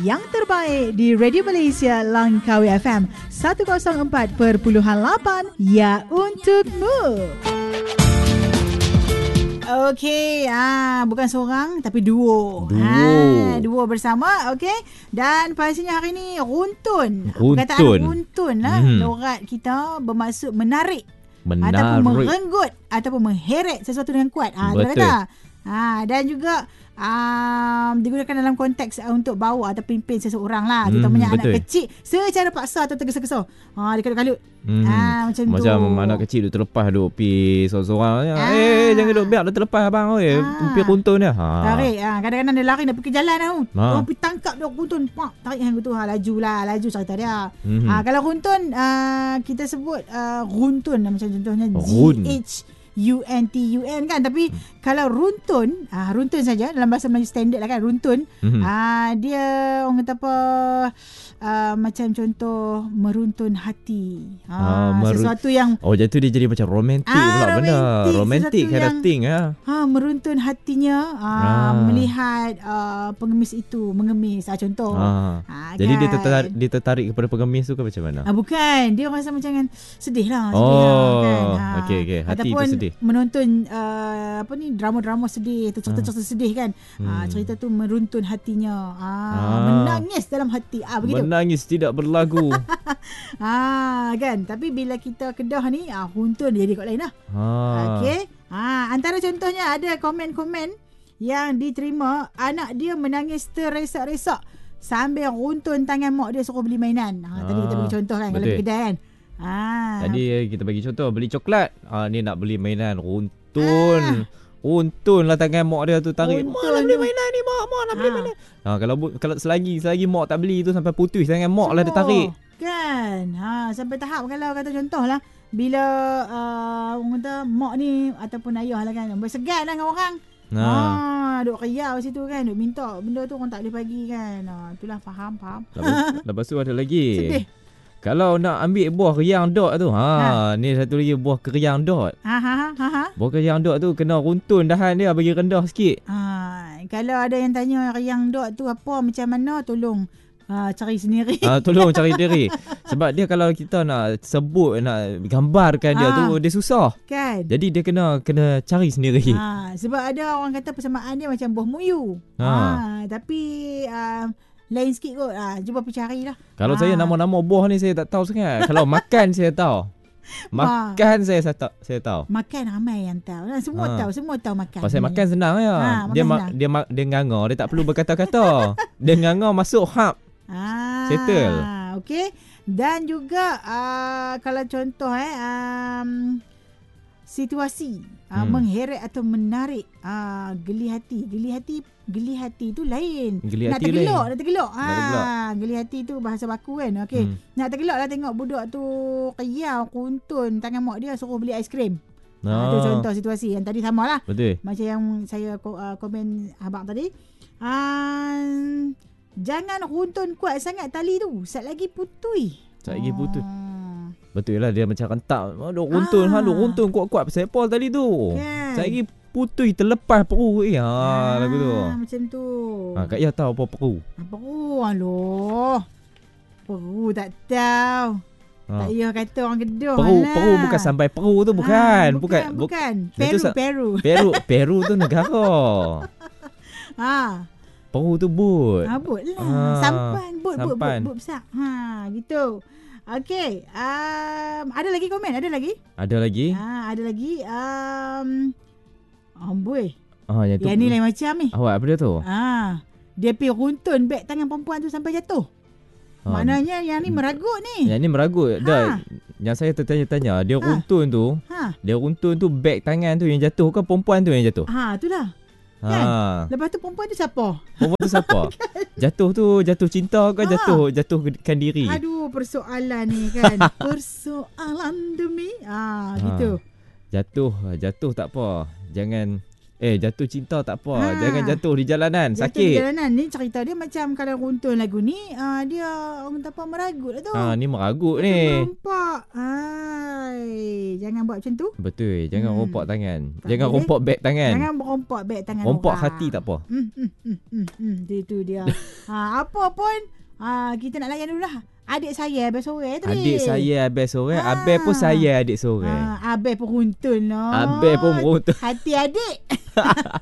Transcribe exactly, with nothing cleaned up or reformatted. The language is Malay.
yang terbaik di Radio Malaysia Langkawi F M seratus empat perpuluhan lapan, ya untukmu. Okey, ah bukan seorang tapi duo. Duo. Ha, duo bersama, okey. Dan pastinya hari ni runtun. Runtun. Perkataan runtun lah. Hmm. Logat kita bermaksud menarik. Menarik. Ataupun merenggut ataupun mengheret sesuatu dengan kuat. Ah, Betul. kata. Ha, dan juga um, digunakan dalam konteks uh, untuk bawa atau pimpin seseorang lah, Hmm, terutamanya anak betul. kecil secara paksa atau tergesa-gesa. Ha, dia kalut-kalut. Hmm. Ha, macam, Macam tu. anak kecil duk terlepas duk pi seorang-seorang. Ah. Eh jangan duk biar dia terlepas abang oi. Ah. Pi runtun dia. Ha. Tarik. Ha, kadang-kadang dia lari nak pergi jalan tau. Ha. Orang pergi tangkap dia runtun. Pak, tarik hang tu. Ha, laju lah, laju cerita dia. Mhm. Ha, kalau runtun uh, kita sebut uh, runtun macam contohnya Run. G H U N T U N kan, tapi hmm. kalau runtun, ah runtun saja dalam bahasa Melayu standard lah kan, runtun. Mhm. Ah dia orang kata apa, ah, macam contoh meruntun hati. Ah, Ah, meru- sesuatu yang Oh jatuh dia jadi macam romantik Ah, pula benda. romantik, Romantik sesuatu kind of yang- thing ah. ha meruntun hatinya, ah, Ah. melihat ah, pengemis itu mengemis, ah contoh. Ah. Ah, Jadi dia kan? tertarik, dia tertarik kepada pengemis tu ke macam mana? Ah, bukan, dia rasa macam kan sedih lah, sedih Oh, lah, kan. Ah. okey, okey. Hati tu Ataupun sedih. menonton uh, apa ni, drama-drama sedih atau cerita-cerita sedih kan. Ah, Hmm. cerita tu meruntun hatinya. Ah, Ah. menangis dalam hati. Ah begitu. Menangis tidak berlagu. Ah kan, tapi bila kita kedah ni, ah runtun dia jadi kot lain lah. ha. Okey. Ah, antara contohnya ada komen-komen yang diterima, anak dia menangis terresak-resak sambil runtun tangan mak dia suruh beli mainan. Ha, tadi kita Ah, bagi contoh kan, kalau betul. pergi kedai kan. Ah. Tadi kita bagi contoh beli coklat. Ah ni nak beli mainan runtun. Runtun lah tangan mak dia tu tarik. Runtun Mak nak beli tu. mainan ni mak, mak nak beli Ah. mainan. Ha, kalau bu- kalau selagi selagi mak tak beli tu sampai putus tangan mak lah dia Semua, tarik. Kan. Ha, sampai tahap kalau kata contoh lah, bila uh, orang kata mak ni ataupun ayah lah kan, bersegan lah dengan orang. Ha. Ha, duk riau situ kan, duk minta benda tu orang tak boleh bagi kan. Ha, itulah faham, faham. Lepas, lepas tu ada lagi. Sedih. Kalau nak ambil buah keriang dot tu, ha, Ha. ni satu lagi buah keriang dot. Ha ha ha ha. ha. Buah keriang dot tu kena runtun dahan dia bagi rendah sikit. Ha, kalau ada yang tanya riang dot tu apa, macam mana, tolong ha, cari sendiri. Ha, tolong cari diri. Sebab dia kalau kita nak sebut, nak gambarkan dia Ha. tu, dia susah. Kan? Jadi dia kena kena cari sendiri. Ha, sebab ada orang kata persamaan dia macam buah muyu. Ha. Ha, tapi uh, lain sikit kot. Ha, cuba pergi carilah. Kalau Ha. saya nama-nama buah ni saya tak tahu sangat. Kalau makan saya tahu. Makan saya saya tahu, saya tahu. Makan ramai yang tahu. Ha, semua Ha. tahu, semua tahu makan. Pasal ni. makan senang ya. Ha, makan dia ma- senang. dia ma- dia nganga, dia tak perlu berkata-kata. Dia nganga masuk hap. Ah, Settle. Okey. Dan juga uh, kalau contoh eh um, situasi uh, Hmm. mengheret atau menarik, uh, geli hati. Geli hati, geli hati tu lain. Geli nak hati tergelak, lain. nak tergelak. Nak tergelak. Ha, geli hati tu bahasa baku kan. Okey. Hmm. Nak tergelak lah tengok budak tu riau, kuntun tangan mak dia suruh beli aiskrim. Ha, tu Ah, contoh situasi yang tadi sama lah. betul. Macam yang saya uh, komen abang tadi. Uh, jangan runtun kuat sangat tali tu. Sat lagi putui. Sat lagi putus. Ah, Betul lah dia macam rentak. Oh, duk runtun, Ah. ha duk runtun kuat-kuat pasal Paul tadi tu. Kan? Saya lagi putih terlepas peru. Eh, ha lagu tu. Macam tu. Ha, Kak Yah tahu apa peru. Apa oh, aloh. Peru tak tahu. Ha. Tak payah kata orang Kedah Peru, lah. Peru bukan sampai Peru tu bukan. Ah, bukan. bukan. bu- Bukan. Dia tu Peru, sa- Peru. Peru, Peru tu negara. Ha. Peru tu but. Ha, bot lah. Ah, Sampan, bot, bot, bot, sampan. bot besar. Ha, gitu. Okey. Um, ada lagi komen? Ada lagi? Ada lagi? Ha, ada lagi. Um, amboi. Ah, yang tu. Yang ni lain macam ni. Awak apa dia tu? Ha, dia pergi runtun beg tangan perempuan tu sampai jatuh. Ha. Maknanya yang ni meragut ni. Yang ni meragut. Ha. Dah, yang saya tertanya-tanya, dia Ha. runtun tu, Ha. dia runtun tu beg tangan tu yang jatuh ke perempuan tu yang jatuh? Ha, itulah. Kan? Ha. Lepas tu perempuan tu siapa? Perempuan tu siapa? Jatuh tu jatuh cinta ke Ha. jatuh jatuhkan diri? Aduh, persoalan ni kan. Persoalan demi. Ha, gitu. Jatuh, jatuh tak apa. Jangan Eh, jatuh cinta tak apa. Ha. Jangan jatuh di jalanan. Jatuh Sakit. di jalanan ni cerita dia macam kalau runtun lagu ni, uh, dia orang kata apa, meragut lah tu. Ha, ni meragut Jatuh ni. merompak. Hai, jangan buat macam tu. Betul. Jangan Hmm. rompak tangan. Tak Jangan boleh. rompak beg tangan. Jangan merompak beg tangan Rompak orang. hati tak apa. Hmm, hmm, hmm, hmm, hmm. Itu dia. ha, apa pun, ha, kita nak layan dulu lah. Adik saya abang sore tadi. Adik saya abang sore. Ha. Abang pun saya adik sore. Ha, abang pun runtun lah. Abang pun runtun. Hati adik.